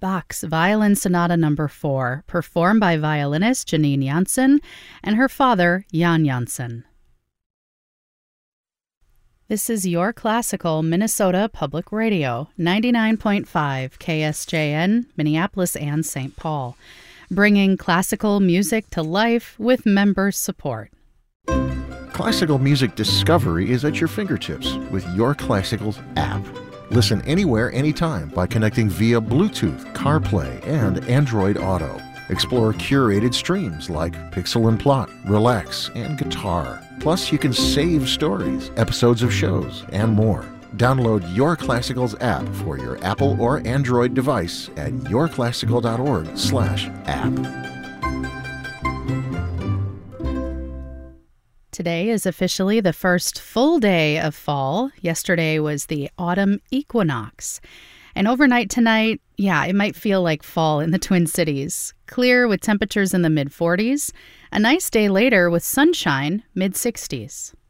Bach's Violin Sonata No. 4, performed by violinist Janine Janssen and her father, Jan Janssen. This is Your Classical Minnesota Public Radio, 99.5 KSJN, Minneapolis and St. Paul, bringing classical music to life with member support. Classical music discovery is at your fingertips with Your Classical's app. Listen anywhere, anytime by connecting via Bluetooth, CarPlay, and Android Auto. Explore curated streams like Pixel and Plot, Relax, and Guitar. Plus, you can save stories, episodes of shows, and more. Download Your Classical's app for your Apple or Android device at yourclassical.org/app. Today is officially the first full day of fall. Yesterday was the autumn equinox. And overnight tonight, it might feel like fall in the Twin Cities. Clear with temperatures in the mid-40s. A nice day later with sunshine, mid-60s.